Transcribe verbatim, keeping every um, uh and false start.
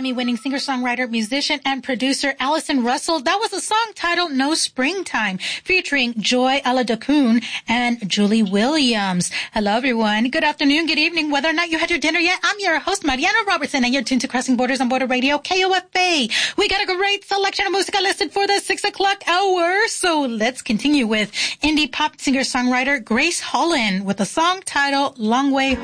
Grammy-winning singer-songwriter, musician, and producer Allison Russell. That was a song titled No Springtime, featuring Joy Aladokun and Julie Williams. Hello, everyone. Good afternoon, good evening. Whether or not you had your dinner yet, I'm your host, Mariana Robertson, and you're tuned to Crossing Borders on Border Radio, K O F A. We got a great selection of music listed for the six o'clock hour, so let's continue with indie pop singer-songwriter Grace Holland with a song titled Long Way